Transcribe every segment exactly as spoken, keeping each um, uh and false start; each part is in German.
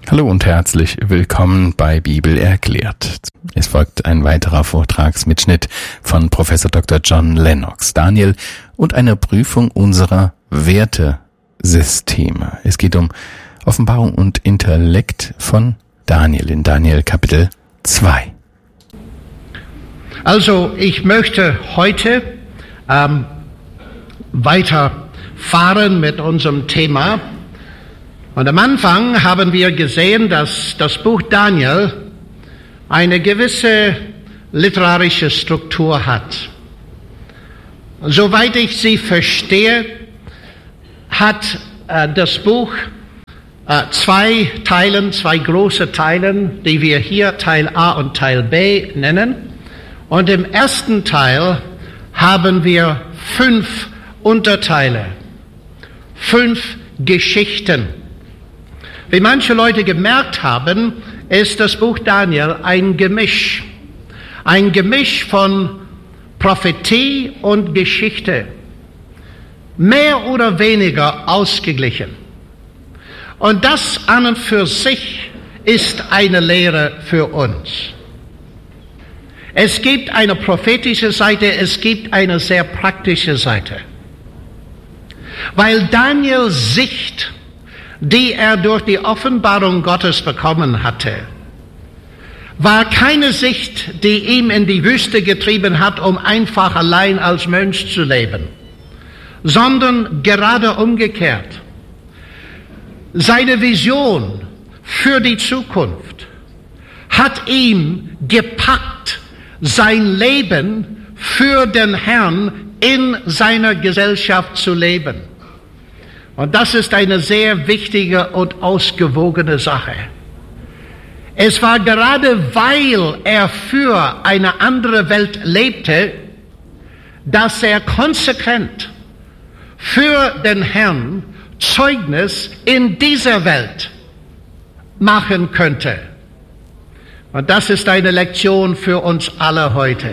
Hallo und herzlich willkommen bei Bibel erklärt. Es folgt ein weiterer Vortragsmitschnitt von Professor Doktor John Lennox, Daniel und eine Prüfung unserer Wertesysteme. Es geht um Offenbarung und Intellekt von Daniel in Daniel Kapitel zwei. Also ich möchte heute ähm, weiterfahren mit unserem Thema. Und am Anfang haben wir gesehen, dass das Buch Daniel eine gewisse literarische Struktur hat. Soweit ich sie verstehe, hat äh, das Buch äh, zwei Teilen, zwei große Teilen, die wir hier Teil A und Teil B nennen. Und im ersten Teil haben wir fünf Unterteile, fünf Geschichten. Wie manche Leute gemerkt haben, ist das Buch Daniel ein Gemisch. Ein Gemisch von Prophetie und Geschichte. Mehr oder weniger ausgeglichen. Und das an und für sich ist eine Lehre für uns. Es gibt eine prophetische Seite, es gibt eine sehr praktische Seite. Weil Daniels Sicht, die er durch die Offenbarung Gottes bekommen hatte, war keine Sicht, die ihm in die Wüste getrieben hat, um einfach allein als Mönch zu leben, sondern gerade umgekehrt. Seine Vision für die Zukunft hat ihn gepackt, sein Leben für den Herrn in seiner Gesellschaft zu leben. Und das ist eine sehr wichtige und ausgewogene Sache. Es war gerade, weil er für eine andere Welt lebte, dass er konsequent für den Herrn Zeugnis in dieser Welt machen könnte. Und das ist eine Lektion für uns alle heute.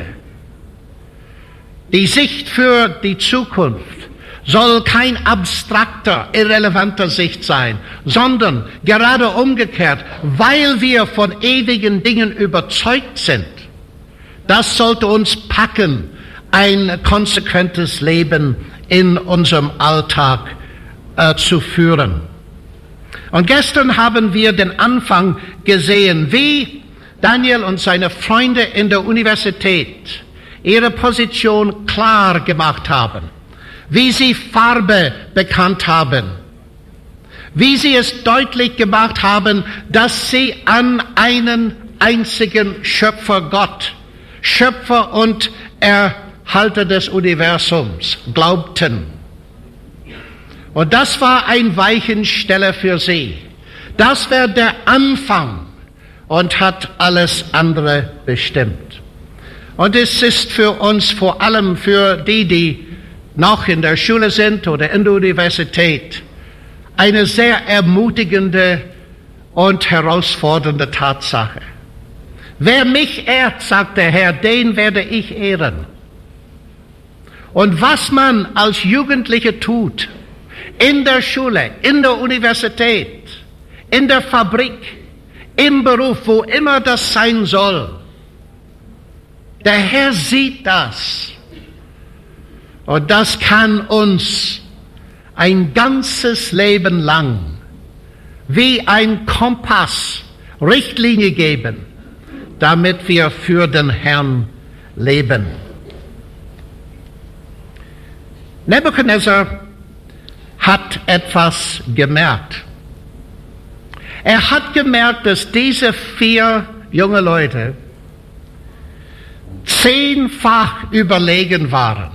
Die Sicht für die Zukunft soll kein abstrakter, irrelevanter Sicht sein, sondern gerade umgekehrt, weil wir von ewigen Dingen überzeugt sind. Das sollte uns packen, ein konsequentes Leben in unserem Alltag äh, zu führen. Und gestern haben wir den Anfang gesehen, wie Daniel und seine Freunde in der Universität ihre Position klar gemacht haben. Wie sie Farbe bekannt haben, wie sie es deutlich gemacht haben, dass sie an einen einzigen Schöpfer Gott, Schöpfer und Erhalter des Universums glaubten. Und das war ein Weichensteller für sie. Das war der Anfang und hat alles andere bestimmt. Und es ist für uns, vor allem für die, die noch in der Schule sind oder in der Universität, eine sehr ermutigende und herausfordernde Tatsache. Wer mich ehrt, sagt der Herr, den werde ich ehren. Und was man als Jugendliche tut, in der Schule, in der Universität, in der Fabrik, im Beruf, wo immer das sein soll, der Herr sieht das. Und das kann uns ein ganzes Leben lang wie ein Kompass Richtlinie geben, damit wir für den Herrn leben. Nebukadnezar hat etwas gemerkt. Er hat gemerkt, dass diese vier junge Leute zehnfach überlegen waren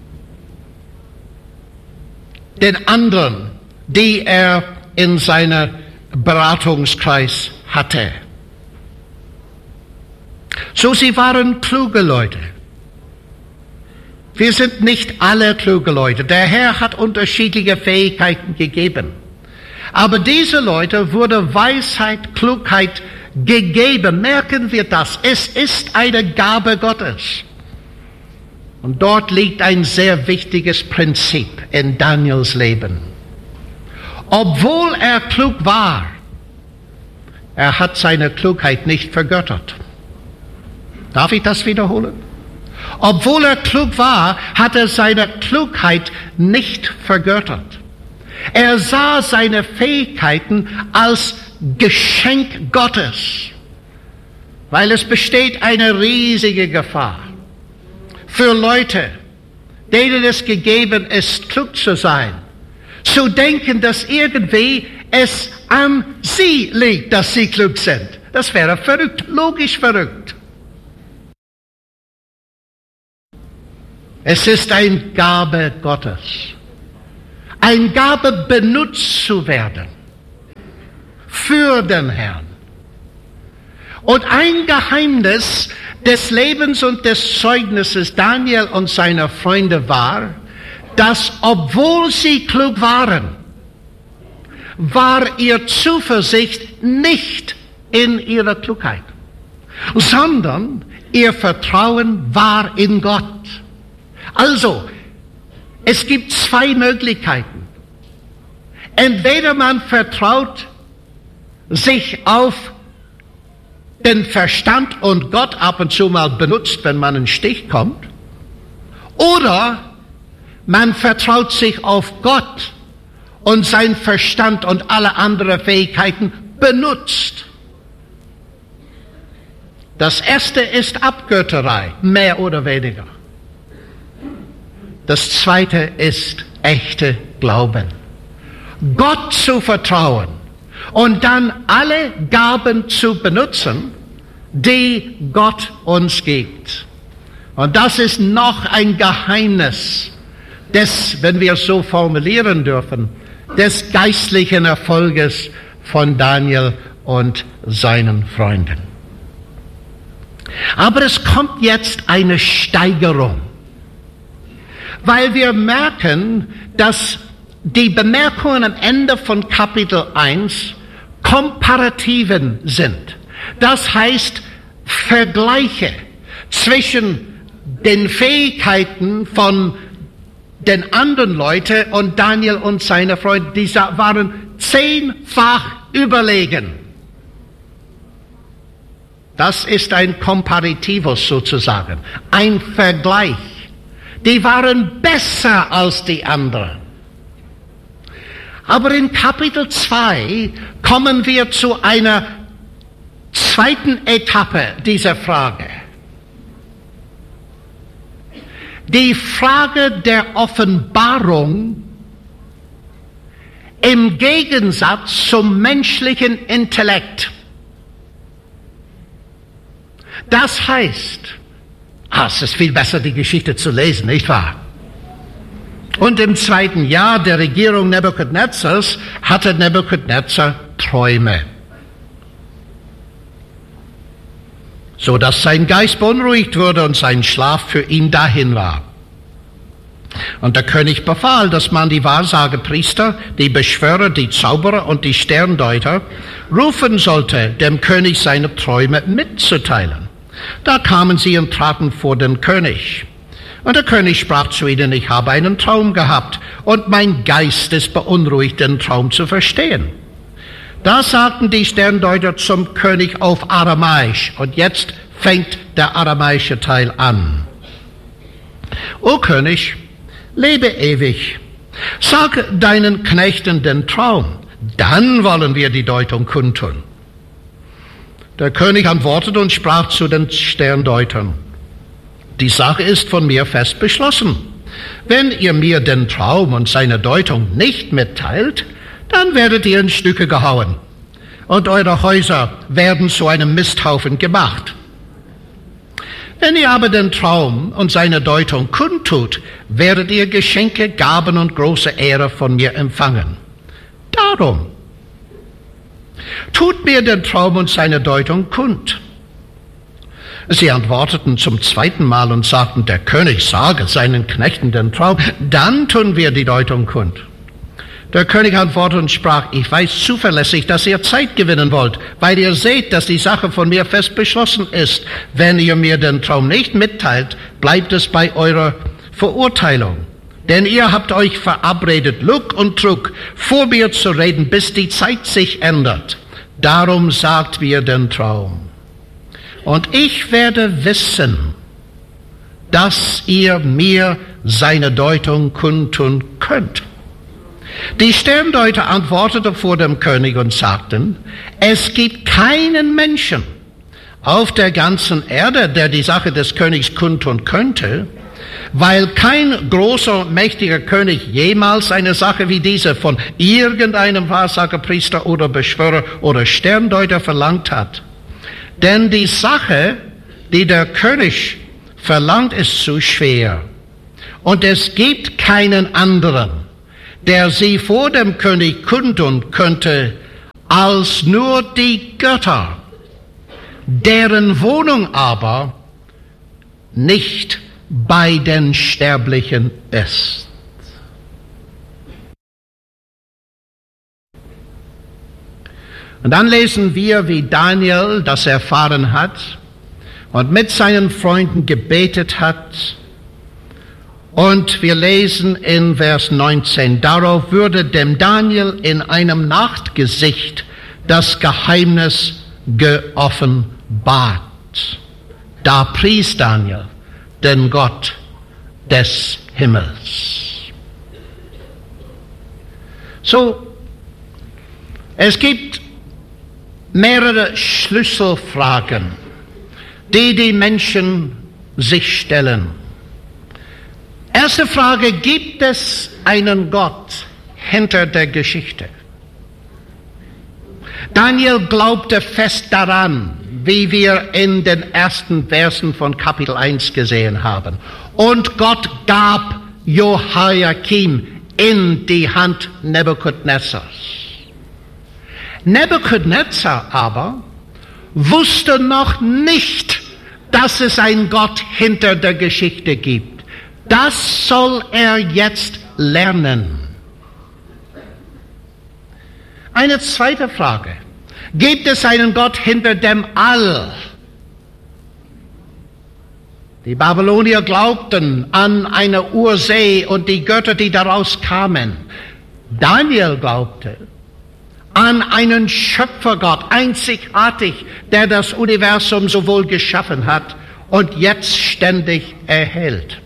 den anderen, die er in seinem Beratungskreis hatte. So, sie waren kluge Leute. Wir sind nicht alle kluge Leute. Der Herr hat unterschiedliche Fähigkeiten gegeben. Aber diese Leute wurde Weisheit, Klugheit gegeben. Merken wir das. Es ist eine Gabe Gottes. Und dort liegt ein sehr wichtiges Prinzip in Daniels Leben. Obwohl er klug war, er hat seine Klugheit nicht vergöttert. Darf ich das wiederholen? Obwohl er klug war, hat er seine Klugheit nicht vergöttert. Er sah seine Fähigkeiten als Geschenk Gottes, weil es besteht eine riesige Gefahr für Leute, denen es gegeben ist, klug zu sein, zu denken, dass irgendwie es an sie liegt, dass sie klug sind. Das wäre verrückt, logisch verrückt. Es ist eine Gabe Gottes. Eine Gabe, benutzt zu werden für den Herrn. Und ein Geheimnis des Lebens und des Zeugnisses Daniel und seiner Freunde war, dass obwohl sie klug waren, war ihr Zuversicht nicht in ihrer Klugheit, sondern ihr Vertrauen war in Gott. Also, es gibt zwei Möglichkeiten. Entweder man vertraut sich auf den Verstand und Gott ab und zu mal benutzt, wenn man in den Stich kommt, oder man vertraut sich auf Gott und sein Verstand und alle anderen Fähigkeiten benutzt. Das erste ist Abgötterei, mehr oder weniger. Das zweite ist echte Glauben. Gott zu vertrauen und dann alle Gaben zu benutzen, die Gott uns gibt. Und das ist noch ein Geheimnis des, wenn wir es so formulieren dürfen, des geistlichen Erfolges von Daniel und seinen Freunden. Aber es kommt jetzt eine Steigerung, weil wir merken, dass die Bemerkungen am Ende von Kapitel eins Komparativen sind. Das heißt Vergleiche zwischen den Fähigkeiten von den anderen Leuten und Daniel und seine Freunde. Die waren zehnfach überlegen. Das ist ein Komparativus sozusagen, ein Vergleich. Die waren besser als die anderen. Aber in Kapitel zwei kommen wir zu einer zweiten Etappe dieser Frage. Die Frage der Offenbarung im Gegensatz zum menschlichen Intellekt. Das heißt, ah, es ist viel besser, die Geschichte zu lesen, nicht wahr? Und im zweiten Jahr der Regierung Nebukadnezzars hatte Nebukadnezzar Träume, so dass sein Geist beunruhigt wurde und sein Schlaf für ihn dahin war. Und der König befahl, dass man die Wahrsagepriester, die Beschwörer, die Zauberer und die Sterndeuter rufen sollte, dem König seine Träume mitzuteilen. Da kamen sie und traten vor den König. Und der König sprach zu ihnen, ich habe einen Traum gehabt und mein Geist ist beunruhigt, den Traum zu verstehen. Da sagten die Sterndeuter zum König auf Aramäisch, und jetzt fängt der aramäische Teil an. O König, lebe ewig, sag deinen Knechten den Traum, dann wollen wir die Deutung kundtun. Der König antwortete und sprach zu den Sterndeutern, die Sache ist von mir fest beschlossen. Wenn ihr mir den Traum und seine Deutung nicht mitteilt, dann werdet ihr in Stücke gehauen und eure Häuser werden zu einem Misthaufen gemacht. Wenn ihr aber den Traum und seine Deutung kundtut, werdet ihr Geschenke, Gaben und große Ehre von mir empfangen. Darum, tut mir den Traum und seine Deutung kund. Sie antworteten zum zweiten Mal und sagten, der König sage seinen Knechten den Traum, dann tun wir die Deutung kund. Der König antwortete und sprach, ich weiß zuverlässig, dass ihr Zeit gewinnen wollt, weil ihr seht, dass die Sache von mir fest beschlossen ist. Wenn ihr mir den Traum nicht mitteilt, bleibt es bei eurer Verurteilung. Denn ihr habt euch verabredet, Lug und Trug, vor mir zu reden, bis die Zeit sich ändert. Darum sagt mir den Traum. Und ich werde wissen, dass ihr mir seine Deutung kundtun könnt. Die Sterndeuter antworteten vor dem König und sagten, es gibt keinen Menschen auf der ganzen Erde, der die Sache des Königs kundtun könnte, weil kein großer, mächtiger König jemals eine Sache wie diese von irgendeinem Wahrsagerpriester oder Beschwörer oder Sterndeuter verlangt hat. Denn die Sache, die der König verlangt, ist zu schwer. Und es gibt keinen anderen, der sie vor dem König kundtun könnte, als nur die Götter, deren Wohnung aber nicht bei den Sterblichen ist. Und dann lesen wir, wie Daniel das erfahren hat und mit seinen Freunden gebetet hat. Und wir lesen in Vers neunzehn, darauf wurde dem Daniel in einem Nachtgesicht das Geheimnis geoffenbart. Da pries Daniel den Gott des Himmels. So, es gibt mehrere Schlüsselfragen, die die Menschen sich stellen. Erste Frage, gibt es einen Gott hinter der Geschichte? Daniel glaubte fest daran, wie wir in den ersten Versen von Kapitel eins gesehen haben. Und Gott gab Jehoiakim in die Hand Nebukadnezars. Nebukadnezar aber wusste noch nicht, dass es einen Gott hinter der Geschichte gibt. Das soll er jetzt lernen. Eine zweite Frage. Gibt es einen Gott hinter dem All? Die Babylonier glaubten an eine Ursee und die Götter, die daraus kamen. Daniel glaubte an einen Schöpfergott, einzigartig, der das Universum sowohl geschaffen hat und jetzt ständig erhält.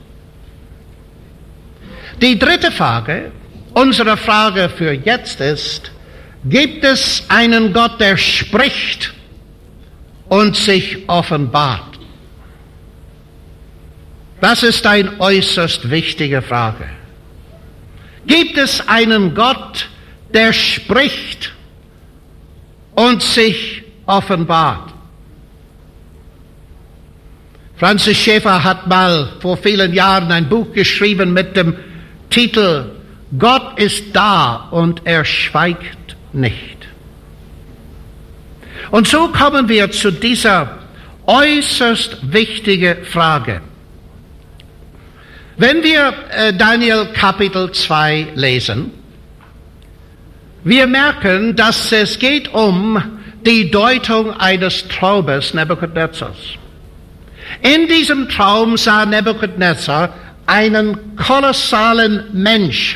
Die dritte Frage, unsere Frage für jetzt ist, gibt es einen Gott, der spricht und sich offenbart? Das ist eine äußerst wichtige Frage. Gibt es einen Gott, der spricht und sich offenbart? Francis Schaeffer hat mal vor vielen Jahren ein Buch geschrieben mit dem Titel Gott ist da und er schweigt nicht. Und so kommen wir zu dieser äußerst wichtigen Frage. Wenn wir äh, Daniel Kapitel zwei lesen, wir merken, dass es geht um die Deutung eines Traumes Nebukadnezars. In diesem Traum sah Nebukadnezar einen kolossalen Mensch.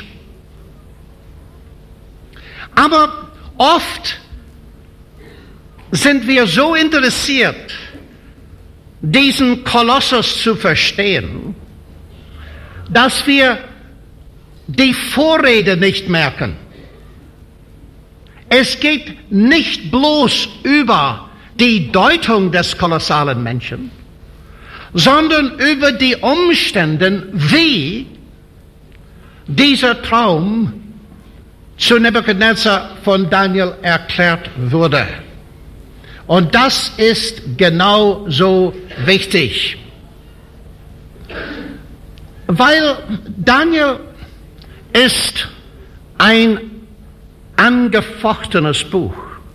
Aber oft sind wir so interessiert, diesen Kolossus zu verstehen, dass wir die Vorrede nicht merken. Es geht nicht bloß über die Deutung des kolossalen Menschen, sondern über die Umstände, wie dieser Traum zu Nebukadnezar von Daniel erklärt wurde. Und das ist genau so wichtig. Weil Daniel ist ein angefochtenes Buch.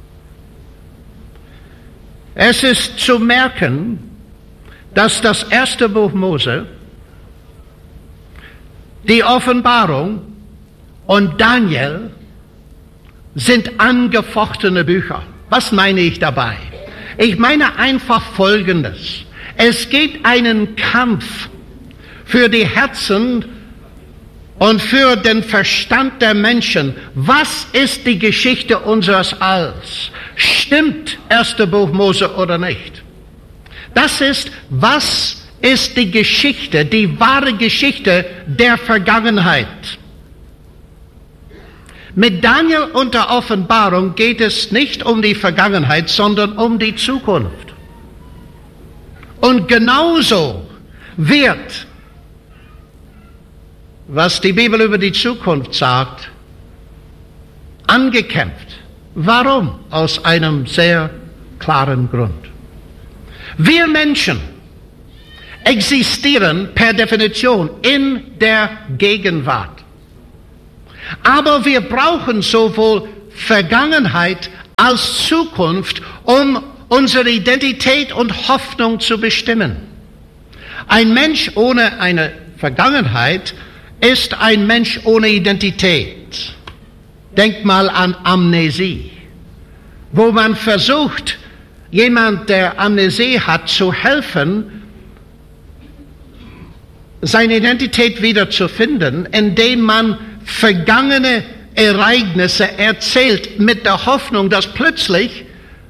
Es ist zu merken, dass das erste Buch Mose, die Offenbarung und Daniel sind angefochtene Bücher. Was meine ich dabei? Ich meine einfach Folgendes. Es geht einen Kampf für die Herzen und für den Verstand der Menschen. Was ist die Geschichte unseres Alls? stimmt erste Buch Mose oder nicht. Das ist, was ist die Geschichte, die wahre Geschichte der Vergangenheit. Mit Daniel und der Offenbarung geht es nicht um die Vergangenheit, sondern um die Zukunft. Und genauso wird, was die Bibel über die Zukunft sagt, angekämpft. Warum? Aus einem sehr klaren Grund. Wir Menschen existieren per Definition in der Gegenwart. Aber wir brauchen sowohl Vergangenheit als Zukunft, um unsere Identität und Hoffnung zu bestimmen. Ein Mensch ohne eine Vergangenheit ist ein Mensch ohne Identität. Denkt mal an Amnesie, wo man versucht, jemand, der Amnesie hat, zu helfen, seine Identität wiederzufinden, indem man vergangene Ereignisse erzählt, mit der Hoffnung, dass plötzlich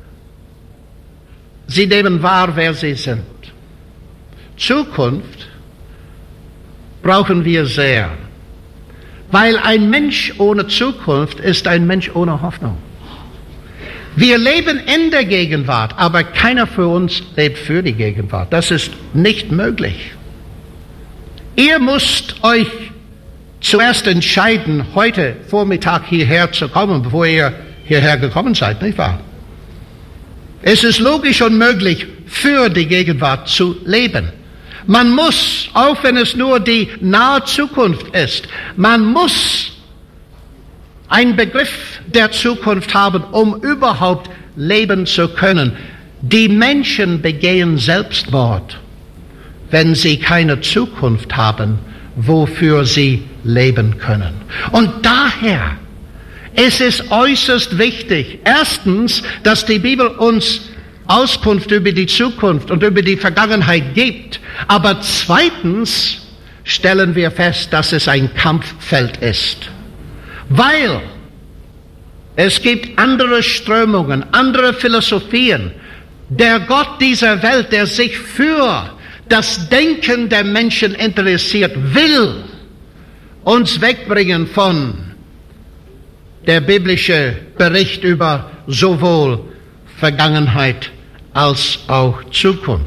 sie nehmen wahr, wer sie sind. Zukunft brauchen wir sehr, weil ein Mensch ohne Zukunft ist ein Mensch ohne Hoffnung. Wir leben in der Gegenwart, aber keiner für uns lebt für die Gegenwart. Das ist nicht möglich. Ihr müsst euch zuerst entscheiden, heute Vormittag hierher zu kommen, bevor ihr hierher gekommen seid, nicht wahr? Es ist logisch und möglich, für die Gegenwart zu leben. Man muss, auch wenn es nur die nahe Zukunft ist, man muss einen Begriff der Zukunft haben, um überhaupt leben zu können. Die Menschen begehen Selbstmord, wenn sie keine Zukunft haben, wofür sie leben können. Und daher ist es äußerst wichtig, erstens, dass die Bibel uns Auskunft über die Zukunft und über die Vergangenheit gibt, aber zweitens stellen wir fest, dass es ein Kampffeld ist, weil es gibt andere Strömungen, andere Philosophien. Der Gott dieser Welt, der sich für das Denken der Menschen interessiert, will uns wegbringen von der biblische Bericht über sowohl Vergangenheit als auch Zukunft.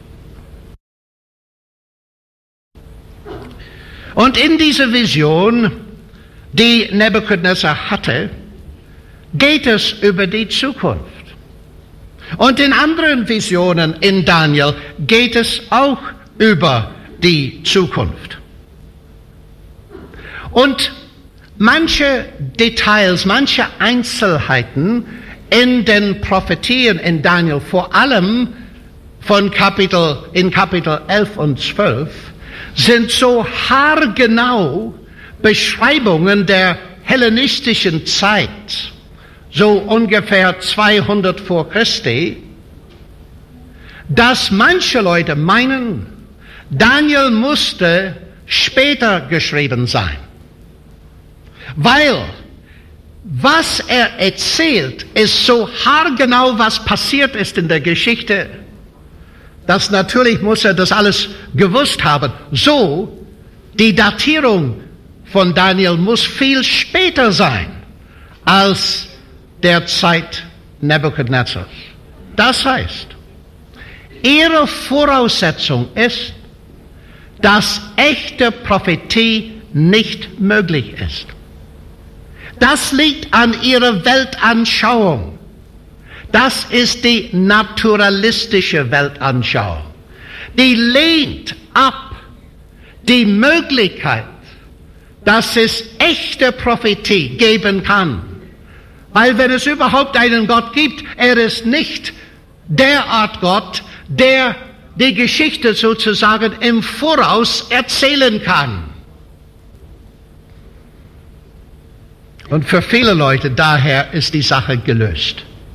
Und in dieser Vision, die Nebukadnezar hatte, geht es über die Zukunft. Und in anderen Visionen in Daniel geht es auch über die Zukunft. Und manche Details, manche Einzelheiten in den Prophetien in Daniel, vor allem von Kapitel, in Kapitel elf und zwölf, sind so haargenau Beschreibungen der hellenistischen Zeit, so ungefähr zweihundert vor Christi, dass manche Leute meinen, Daniel musste später geschrieben sein. Weil was er erzählt, ist so haargenau, was passiert ist in der Geschichte, dass natürlich muss er das alles gewusst haben. So, die Datierung von Daniel muss viel später sein als der Zeit Nebukadnezars. Das heißt, ihre Voraussetzung ist, dass echte Prophetie nicht möglich ist. Das liegt an ihrer Weltanschauung. Das ist die naturalistische Weltanschauung. Die lehnt ab die Möglichkeit, dass es echte Prophetie geben kann. Weil wenn es überhaupt einen Gott gibt, er ist nicht der Art Gott, der die Geschichte sozusagen im Voraus erzählen kann. Und für viele Leute daher ist die Sache gelöst.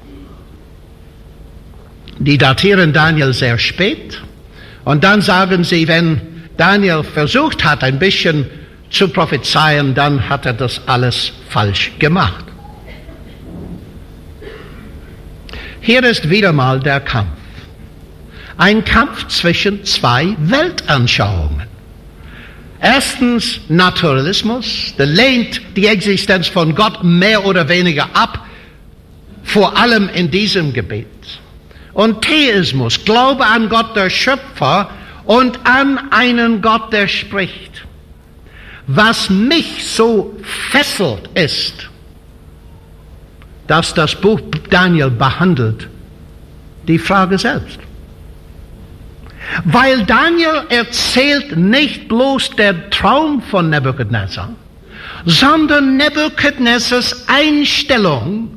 Die datieren Daniel sehr spät und dann sagen sie, wenn Daniel versucht hat, ein bisschen zu prophezeien, dann hat er das alles falsch gemacht. Hier ist wieder mal der Kampf. Ein Kampf zwischen zwei Weltanschauungen. Erstens Naturalismus, der lehnt die Existenz von Gott mehr oder weniger ab, vor allem in diesem Gebiet. Und Theismus, Glaube an Gott, der Schöpfer, und an einen Gott, der spricht. Was mich so fesselt ist, dass das Buch Daniel behandelt die Frage selbst. Weil Daniel erzählt nicht bloß der Traum von Nebukadnezar, sondern Nebukadnezars Einstellung